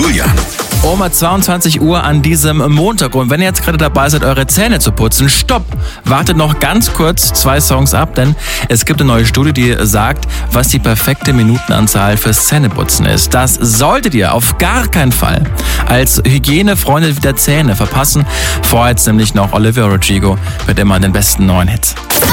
Julian. Um 22 Uhr an diesem Montag. Und wenn ihr jetzt gerade dabei seid, eure Zähne zu putzen, stopp! Wartet noch ganz kurz 2 Songs ab, denn es gibt eine neue Studie, die sagt, was die perfekte Minutenanzahl fürs Zähneputzen ist. Das solltet ihr auf gar keinen Fall als Hygienefreunde der Zähne verpassen. Vorher jetzt nämlich noch Olivia Rodrigo mit immer den besten neuen Hits.